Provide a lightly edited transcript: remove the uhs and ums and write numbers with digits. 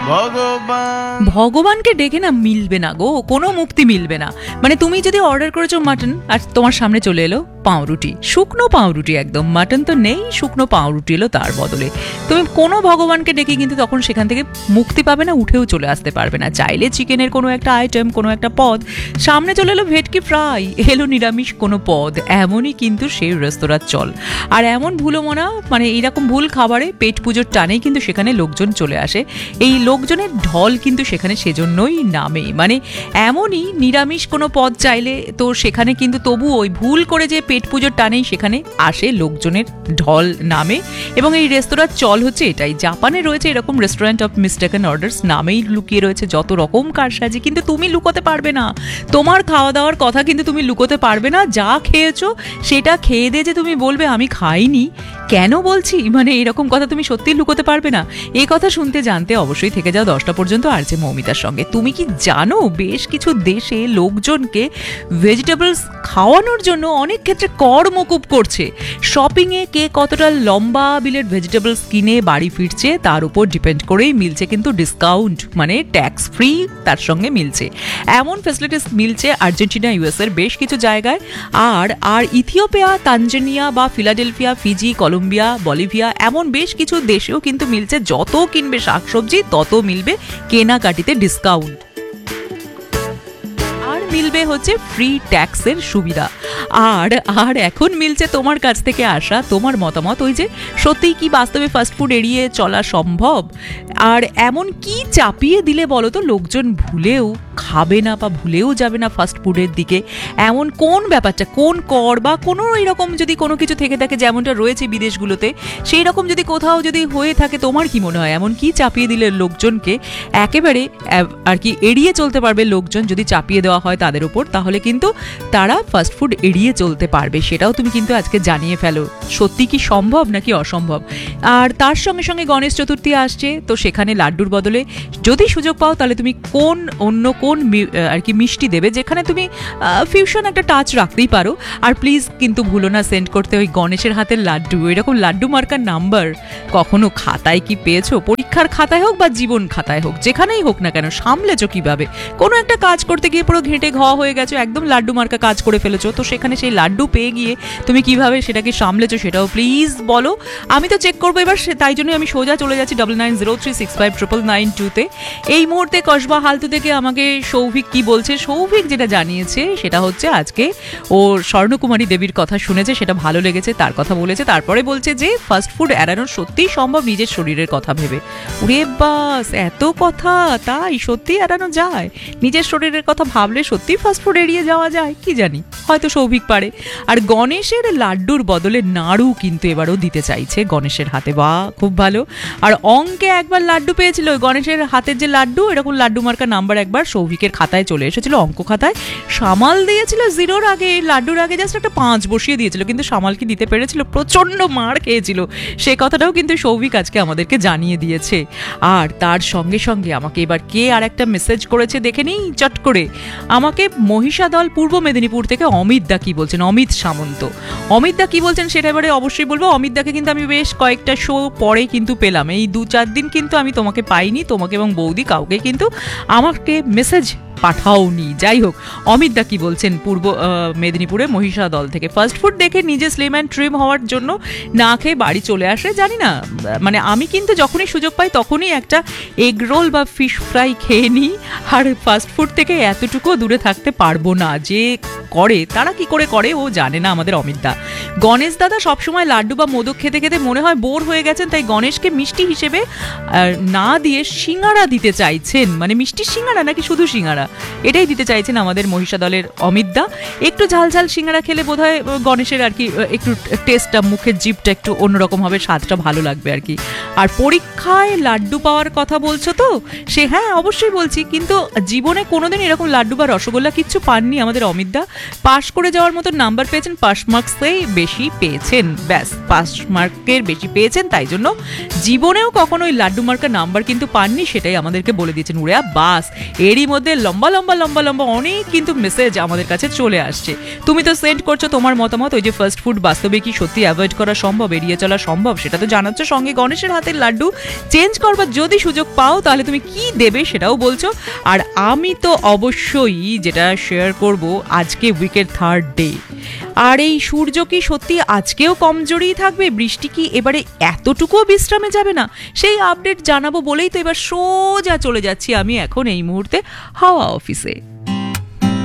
ভগবানকে ডেকে না মিলবে না গো, কোনো মুক্তি মিলবে না। মানে তুমি যদি অর্ডার করেছো মাটন আর তোমার সামনে চলে এলো পাউরুটি, শুকনো পাউরুটি, একদম মাটন তো নেই, শুকনো পাউরুটি এলো তার বদলে, তুমি কোনো ভগবানকে ডেকে কিন্তু তখন সেখান থেকে মুক্তি পাবে না, উঠেও চলে আসতে পারবে না। চাইলে চিকেনের কোনো একটা আইটেম, কোনো একটা পদ সামনে চলে এলো, ভেটকি ফ্রাই এলো, নিরামিষ কোনো পদ, এমনই কিন্তু সেই রেস্তোরাঁর চল। আর এমন ভুলো মনা, মানে এইরকম ভুল খাবারে পেট পুজোর টানেই কিন্তু সেখানে লোকজন চলে আসে। এই লোকজনের ঢল কিন্তু সেখানে সেজন্যই নামে, মানে এমনই নিরামিষ কোনো পদ চাইলে তো সেখানে কিন্তু তবু ওই ভুল করে যে পেট পুজোর টানেই সেখানে আসে লোকজনের ঢল নামে। এবং এই রেস্তোরাঁর চল হচ্ছে এটাই। জাপানে রয়েছে এরকম রেস্টুরেন্ট অফ মিস্টেকেন অর্ডার্স, নামেই লুকিয়ে রয়েছে যত রকম কারসাজি, কিন্তু তুমি লুকোতে পারবে না তোমার খাওয়া দাওয়ার কথা, কিন্তু তুমি লুকোতে পারবে না। যা খেয়েছো সেটা খেয়ে দিয়ে যে তুমি বলবে আমি খাইনি, কেন বলছি, মানে এরকম কথা তুমি সত্যিই লুকোতে পারবে না। এই কথা শুনতে জানতে অবশ্যই থেকে যাও 10টা পর্যন্ত আর যে মৌমিতার সঙ্গে। তুমি কি জানো বেশ কিছু দেশে লোকজনকে ভেজিটেবলস খাওয়ানোর জন্য অনেক ক্ষেত্রে কর মকুব করছে। শপিংয়ে কে কতটা লম্বা বিলের ভেজিটেবলস কিনে বাড়ি ফিরছে তার উপর ডিপেন্ড করেই মিলছে কিন্তু ডিসকাউন্ট, মানে ট্যাক্স ফ্রি তার সঙ্গে মিলছে। এমন ফেসিলিটিস মিলছে আর্জেন্টিনা, ইউএসের বেশ কিছু জায়গায়। আর ইথিওপিয়া, তানজানিয়া বা ফিলাডেলফিয়া, ফিজি, কলম্বিয়া, বলিভিয়া এমন বেশ কিছু দেশেও কিন্তু মিলছে, যত কিনবে শাকসবজি তত মিলবে কেনাকাটিতে ডিসকাউন্ট, মিলবে হচ্ছে ফ্রি ট্যাক্সের সুবিধা। আর এখন মিলছে তোমার কাছ থেকে আসা তোমার মতামত, ওই যে সত্যিই কি বাস্তবে ফাস্টফুড এড়িয়ে চলা সম্ভব? আর এমন কি চাপিয়ে দিলে বলো তো লোকজন ভুলেও খাবে না বা ভুলেও যাবে না ফাস্টফুডের দিকে? এমন কোন ব্যাপারটা, কোন কর বা কোনো এরকম যদি কোনো কিছু থেকে থাকে যেমনটা রয়েছে বিদেশগুলোতে, সেই রকম যদি কোথাও যদি হয়ে থাকে, তোমার কি মনে হয় এমন কি চাপিয়ে দিলে লোকজনকে একেবারে আর কি এড়িয়ে চলতে পারবে লোকজন, যদি চাপিয়ে দেওয়া হয় তাদের উপর, তাহলে কিন্তু তারা ফাস্টফুড এড়িয়ে চলতে পারবে? সেটাও তুমি কিন্তু আজকে জানিয়ে ফেলো, সত্যি কি সম্ভব নাকি অসম্ভব। আর তার সঙ্গে সঙ্গে গণেশ চতুর্থী আসছে, তো সেখানে লাড্ডুর বদলে যদি সুযোগ পাও তাহলে তুমি অন্য কোন আর কি মিষ্টি দেবে, যেখানে তুমি ফিউশন একটা টাচ রাখতেই পারো। আর প্লিজ কিন্তু ভুলো না সেন্ড করতে ওই গণেশের হাতের লাড্ডু, এরকম লাড্ডু মার্কার নাম্বার কখনো খাতায় কি পেয়েছো? পরীক্ষার খাতায় হোক বা জীবন খাতায় হোক, যেখানেই হোক না কেন, সামলেছো কিভাবে? কোনো একটা কাজ করতে গিয়ে পুরো ঘেঁটে ঘ হয়ে গেছো, একদম লাড্ডু মার্কা কাজ করে ফেলেছো, তো সেখানে সেই লাড্ডু পেয়ে গিয়ে তুমি কিভাবে সেটাকে সামলেছো সেটাও প্লিজ বলো। আমি তো চেক করবো এবার, তাই জন্য আমি সোজা চলে যাচ্ছি 9903659992-তে। এই মুহূর্তে কসবা হালতু থেকে আমাকে সৌভিক কি বলছে। সৌভিক যেটা জানিয়েছে সেটা হচ্ছে আজকে ও স্বর্ণকুমারী দেবীর কথা শুনেছে, সেটা ভালো লেগেছে, তার কথা বলেছে। তারপরে বলছে যে ফাস্টফুড এড়ানো সত্যিই সম্ভব নিজের শরীরের কথা ভেবে। ওরে বাস, এত কথা, তাই সত্যি এড়ানো যায়? নিজের শরীরের কথা ভাবলে সত্যি ফাস্টফুড এড়িয়ে যাওয়া যায়? কি জানি, হয়তো সৌভিক পারে। আর গণেশের লাড্ডুর বদলে নাড়ু কিন্তু এবারও দিতে চাইছে গণেশের হাতে, বা খুব ভালো। আর অঙ্কে একবার লাড্ডু পেয়েছিল, গণেশের হাতের যে লাড্ডু, এরকম লাড্ডু মার্কা নাম্বার একবার সৌভিকের খাতায় চলে এসেছিল, অঙ্ক খাতায়। সামাল দিয়েছিল জিরোর আগে, লাড্ডুর আগে জাস্ট একটা 5 বসিয়ে দিয়েছিল, কিন্তু সামাল কি দিতে পেরেছিল? প্রচন্ড মার খেয়েছিল। সে কথাটাও কিন্তু সৌভিক আজকে আমাদেরকে জানিয়ে দিয়েছে। আর তার সঙ্গে সঙ্গে আমাকে এবার কে আর একটা মেসেজ করেছে দেখে নিই চট করে। আমাকে মহিষাদল পূর্ব মেদিনীপুর থেকে অমিত দা কি বলছেন, অমিত সামন্ত। অমিত দা কি বলছেন সেটা এবারে অবশ্যই বলবো। অমিত দাকে কিন্তু আমি বেশ কয়েকটা শো পরে কিন্তু পেলাম, এই 2-4 দিন কিন্তু আমি তোমাকে পাইনি, তোমাকে এবং বৌদি কাউকে কিন্তু আমাকে মেসেজ পাঠাওনি। যাই হোক, অমিত দা কি বলছেন পূর্ব মেদিনীপুরে মহিষাদল থেকে। ফাস্টফুড দেখে নিজে স্লিম অ্যান্ড ট্রিম হওয়ার জন্য না খেয়ে বাড়ি চলে আসে, জানি না, মানে আমি কিন্তু যখনই সুযোগ পাই তখনই একটা এগ রোল বা ফিশ ফ্রাই খেয়ে নিই। আর ফাস্টফুড থেকে এতটুকুও দূরে থাকতে পারবো না। যে করে তারা কি করে করে ও জানে না আমাদের অমিত দা। গণেশ দাদা সবসময় লাড্ডু বা মোদক খেতে খেতে মনে হয় বোর হয়ে গেছেন, তাই গণেশকে মিষ্টি হিসেবে না দিয়ে সিঙ্গারা দিতে চাইছেন, মানে মিষ্টি সিঙ্গারা নাকি শুধু সিঙ্গারা, এটাই দিতে চাইছেন আমাদের মহিষাদলের অমিত দা। একটু ঝাল ঝাল সিঙ্গারা খেলে বোধহয় গণেশের আর কি একটু টেস্টটা, মুখের জিভটা একটু অন্যরকম হবে, স্বাদটা ভালো লাগবে আর কি। আর পরীক্ষায় লাড্ডু পাওয়ার কথা বলছো তো, সে হ্যাঁ অবশ্যই বলছি, কিন্তু জীবনে কোনোদিন এরকম লাড্ডু বা রসগোল্লা কিচ্ছু পাননি আমাদের অমিত দা। পাশ করে যাওয়ার মতো নাম্বার পেয়েছেন, পাস মার্কসেই বেশি পেয়েছেন, ব্যাস পাস মার্কের বেশি পেয়েছেন, তাই জন্য জীবনেও কখনো ওই লাড্ডু মার্কা নাম্বার কিন্তু পাননি, সেটাই আমাদেরকে বলে দিয়েছেন। উড়ে বাস, এরই মধ্যে লম্বা লম্বা লম্বা লম্বা অনেক কিন্তু মেসেজ আমাদের কাছে চলে আসছে। তুমি তো সেন্ড করছো তোমার মতামত, ওই যে ফাস্ট ফুড বাস্তবে কি সত্যি অ্যাভয়েড করা সম্ভব, এড়িয়ে চলা সম্ভব, সেটা তো জানাচ্ছ। সঙ্গে গণেশের হাতের লাড্ডু চেঞ্জ করবার যদি সুযোগ পাও তাহলে তুমি কি দেবে সেটাও বলছো। আর আমি তো অবশ্যই যেটা শেয়ার করব, আজকে উইকের থার্ড ডে, আর এই সূর্য কি সত্যি আজকেও কমজোরি থাকবে, বৃষ্টি কি এবারে এতটুকুও বিশ্রামে যাবে না, সেই আপডেট জানাবো বলেই তো এবার সোজা চলে যাচ্ছি আমি এখন এই মুহূর্তে হাওয়া অফিসে।